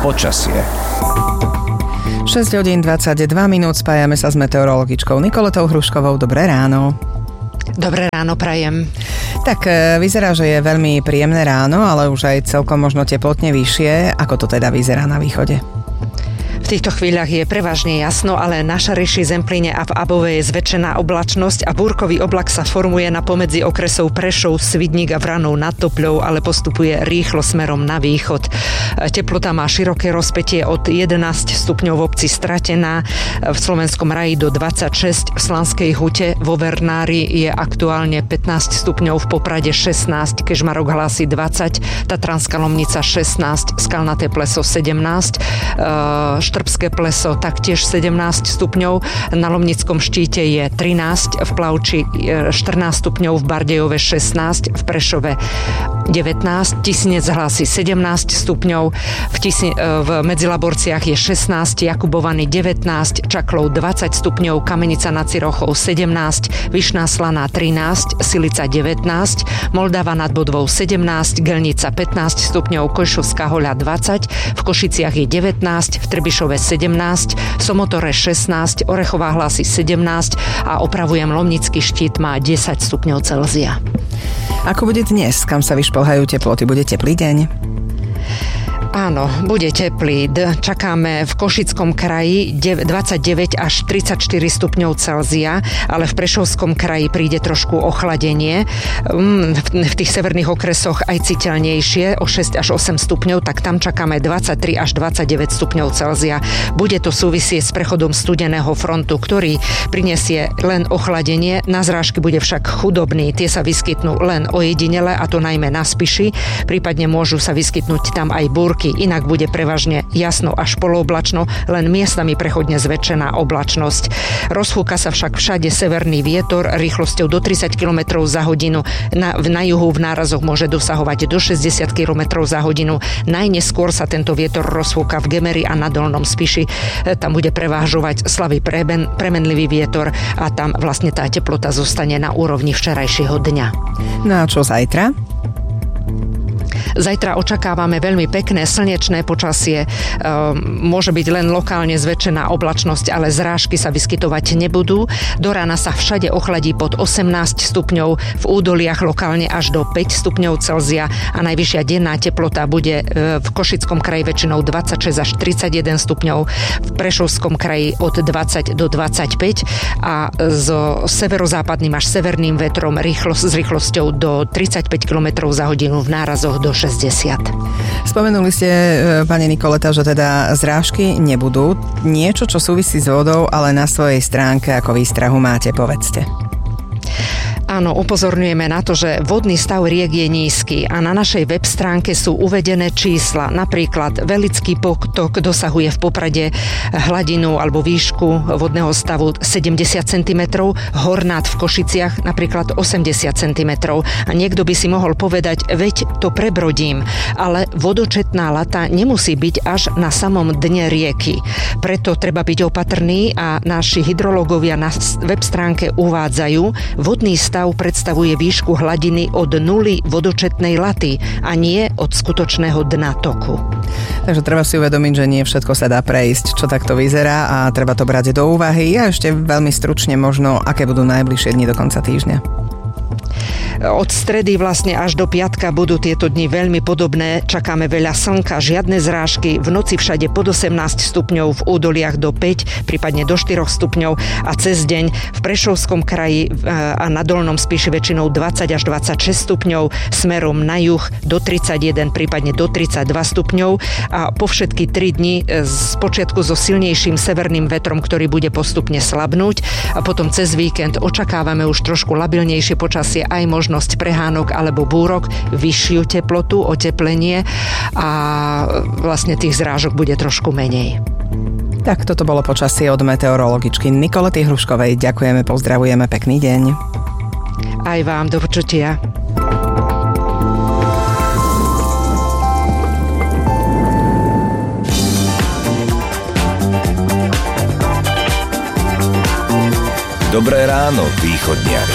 Počasie. 6 hodín 22 minút, spájame sa s meteorologičkou Nikoletou Hruškovou. Dobré ráno. Dobré ráno prajem. Tak vyzerá, že je veľmi príjemné ráno, ale už aj celkom možno teplotne vyššie. Ako to teda vyzerá na východe? V týchto chvíľach je prevažne jasno, ale na Šariši, Zemplíne a v Above je zväčšená oblačnosť a búrkový oblak sa formuje na pomedzi okresov Prešov, Svidník a Vranov nad Topľou, ale postupuje rýchlo smerom na východ. Teplota má široké rozpätie od 11 stupňov v obci Stratená, v Slovenskom raji do 26, v Slanskej Hute, vo Vernári je aktuálne 15 stupňov, v Poprade 16, Kežmarok hlási 20, Tatranská Lomnica 16, Skalnaté Pleso 17, Štrbské Pleso taktiež 17 stupňov, na Lomnickom štíte je 13, v Plavči 14 stupňov, v Bardejove 16, v Prešove 19, Tisinec hlási 17 stupňov, v Medzilaborciach je 16, Jakubovany 19, Čaklov 20 stupňov, Kamenica nad Cirochou 17, Vyšná Slaná 13, Silica 19, Moldava nad Bodvou 17, Gelnica 15 stupňov, Košovská Hoľa 20, v Košiciach je 19, v Trbišove 17, Somotore 16, Orechová hlási 17 a opravujem Lomnický štít má 10 stupňov Celzia. Ako bude dnes? Kam sa vyšplhajú teploty? Bude teplý deň? Áno, bude teplý. Čakáme v Košickom kraji 29 až 34 stupňov Celzia, ale v Prešovskom kraji príde trošku ochladenie. V tých severných okresoch aj citeľnejšie, o 6 až 8 stupňov, tak tam čakáme 23 až 29 stupňov Celzia. Bude to súvisieť s prechodom studeného frontu, ktorý prinesie len ochladenie. Na zrážky bude však chudobný. Tie sa vyskytnú len ojedinele, a to najmä na Spiši. Prípadne môžu sa vyskytnúť tam aj búrky. Inak bude prevažne jasno až polooblačno, len miestami prechodne zväčšená oblačnosť. Rozfúka sa však všade severný vietor rýchlosťou do 30 km za hodinu. Na juhu v nárazoch môže dosahovať do 60 km za hodinu. Najneskôr sa tento vietor rozfúka v Gemeri a na Dolnom Spiši. Tam bude prevážovať slabý premenlivý vietor a tam vlastne tá teplota zostane na úrovni včerajšieho dňa. No a čo zajtra? Zajtra očakávame veľmi pekné slnečné počasie. Môže byť len lokálne zväčšená oblačnosť, ale zrážky sa vyskytovať nebudú. Do rána sa všade ochladí pod 18 stupňov, v údoliach lokálne až do 5 stupňov Celzia a najvyššia denná teplota bude v Košickom kraji väčšinou 26 až 31 stupňov, v Prešovskom kraji od 20 do 25 a so severozápadným až severným vetrom s rýchlosťou do 35 km za hodinu, v nárazoch do 60. Spomenuli ste, pani Nikoleta, že teda zrážky nebudú. Niečo, čo súvisí s vodou, ale na svojej stránke ako výstrahu máte, povedzte. Áno, upozorňujeme na to, že vodný stav riek je nízky a na našej web stránke sú uvedené čísla. Napríklad Velický potok dosahuje v Poprade hladinu alebo výšku vodného stavu 70 cm, Hornát v Košiciach napríklad 80 cm. A niekto by si mohol povedať, veď to prebrodím, ale vodočetná lata nemusí byť až na samom dne rieky. Preto treba byť opatrný a naši hydrológovia na web stránke uvádzajú, vodný stav predstavuje výšku hladiny od nuly vodočetnej laty a nie od skutočného dna toku. Takže treba si uvedomiť, že nie všetko sa dá prejsť, čo takto vyzerá a treba to brať do úvahy a ešte veľmi stručne možno, aké budú najbližšie dni do konca týždňa. Od stredy vlastne až do piatka budú tieto dni veľmi podobné. Čakáme veľa slnka, žiadne zrážky, v noci všade pod 18 stupňov, v údoliach do 5, prípadne do 4 stupňov a cez deň v Prešovskom kraji a na Dolnom Spiši väčšinou 20 až 26 stupňov, smerom na juh do 31, prípadne do 32 stupňov a po všetky 3 dni z počiatku so silnejším severným vetrom, ktorý bude postupne slabnúť a potom cez víkend očakávame už trošku labilnejšie počasie, aj možnosť prehánok alebo búrok, vyššiu teplotu, oteplenie a vlastne tých zrážok bude trošku menej. Tak toto bolo počasie od meteorologičky Nikolety Hruškovej. Ďakujeme, pozdravujeme, pekný deň. Aj vám, do počutia. Dobré ráno, východniari.